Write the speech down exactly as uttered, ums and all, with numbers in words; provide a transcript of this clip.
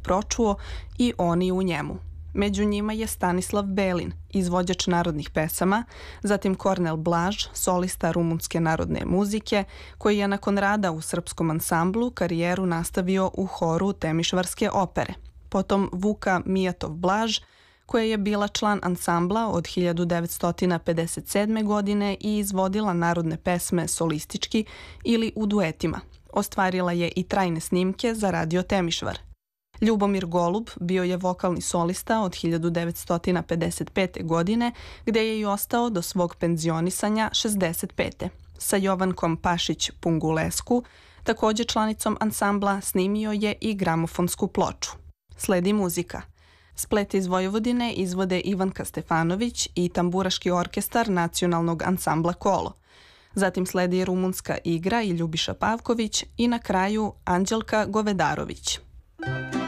pročuo i oni u njemu. Među njima je Stanislav Belin, izvođač narodnih pesama, zatim Kornel Blaž, solista rumunske narodne muzike, koji je nakon rada u srpskom ansamblu karijeru nastavio u horu Temišvarske opere. Potom Vuka Mijatov Blaž, koja je bila član ansambla od hiljadu devetsto pedeset sedme. godine i izvodila narodne pesme solistički ili u duetima. Ostvarila je i trajne snimke za radio Temišvar. Ljubomir Golub bio je vokalni solista od hiljadu devetsto pedeset pete. godine, gde je i ostao do svog penzionisanja šezdeset pete. Sa Jovankom Pašić-Pungulesku, takođe članicom ansambla, snimio je i gramofonsku ploču. Sledi muzika. Splet iz Vojvodine izvode Ivanka Stefanović i tamburaški orkestar nacionalnog ansambla Kolo. Zatim sledi rumunska igra i Ljubiša Pavković i na kraju Anđelka Govedarović.